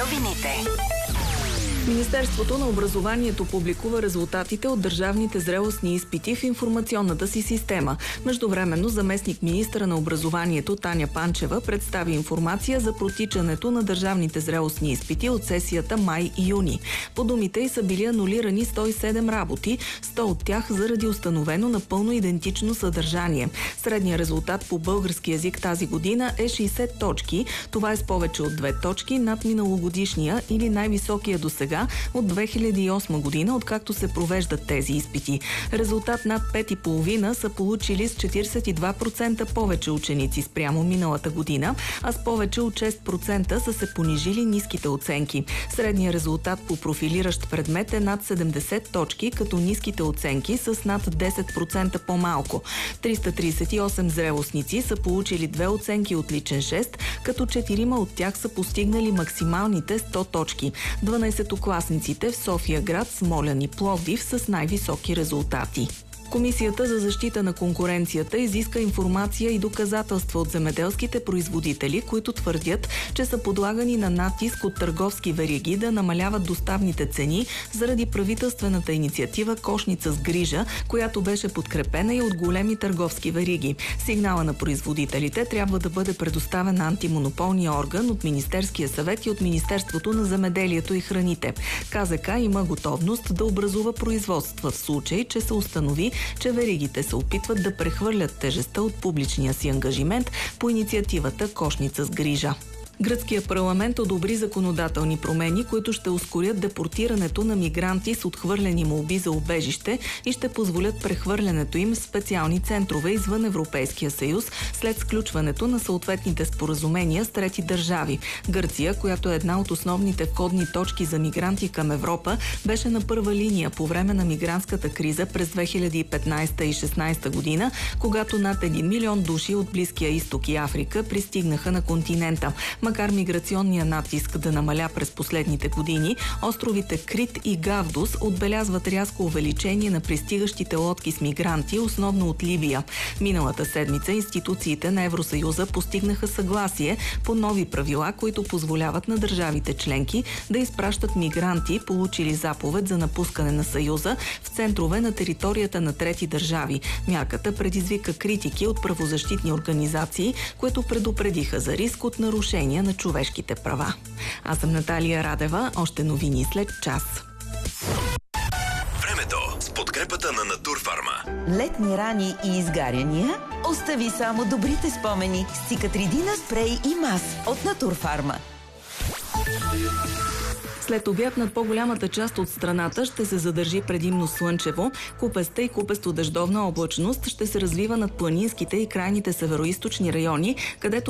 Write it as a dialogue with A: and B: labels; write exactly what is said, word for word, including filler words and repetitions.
A: новините.
B: Министерството на образованието публикува резултатите от държавните зрелостни изпити в информационната си система. Междувременно заместник министъра на образованието Таня Панчева представи информация за протичането на държавните зрелостни изпити от сесията май и юни. По думите й са били анулирани сто и седем работи, сто от тях заради установено напълно идентично съдържание. Средният резултат по български език тази година е шейсет точки. Това е с повече от две точки над миналогодишния или най-високия досега от две хиляди и осма година, откакто се провеждат тези изпити. Резултат над пет и половина са получили с четиридесет и два процента повече ученици спрямо миналата година, а с повече от шест процента са се понижили ниските оценки. Средният резултат по профилиращ предмет е над седемдесет точки, като ниските оценки са с над десет процента по-малко. триста тридесет и осем зрелостници са получили две оценки отличен шест, като четирима от тях са постигнали максималните сто точки. дванадесетокласниците в София град, Смолян и Пловдив с най-високи резултати. Комисията за защита на конкуренцията изиска информация и доказателства от земеделските производители, които твърдят, че са подлагани на натиск от търговски вериги да намаляват доставните цени заради правителствената инициатива Кошница с грижа, която беше подкрепена и от големи търговски вериги. Сигнала на производителите трябва да бъде предоставен на антимонополния орган от Министерския съвет и от Министерството на земеделието и храните. КЗК има готовност да образува производства в случай, че се установи, че веригите се опитват да прехвърлят тежестта от публичния си ангажимент по инициативата Кошница с грижа. Гръцкият парламент одобри законодателни промени, които ще ускорят депортирането на мигранти с отхвърлени молби за убежище и ще позволят прехвърлянето им в специални центрове извън Европейския съюз след сключването на съответните споразумения с трети държави. Гърция, която е една от основните входни точки за мигранти към Европа, беше на първа линия по време на мигрантската криза през две хиляди и петнадесета и шестнадесета година, когато над един милион души от Близкия изток и Африка пристигнаха на континента. Макар миграционния натиск да намаля през последните години, островите Крит и Гавдос отбелязват рязко увеличение на пристигащите лодки с мигранти, основно от Либия. Миналата седмица институциите на Евросъюза постигнаха съгласие по нови правила, които позволяват на държавите членки да изпращат мигранти, получили заповед за напускане на Съюза, в центрове на територията на трети държави. Мярката предизвика критики от правозащитни организации, които предупредиха за риск от нарушения на човешките права. Аз съм Наталия Радева. Още новини след час.
C: Времето с подкрепата на Натурфарма.
D: Летни рани и изгаряния? Остави само добрите спомени с Цикатридина спрей и мас от Натурфарма.
B: След обяд над по-голямата част от страната ще се задържи предимно слънчево. Купеста и купесто-дъждовна облачност ще се развива над планинските и крайните североизточни райони, където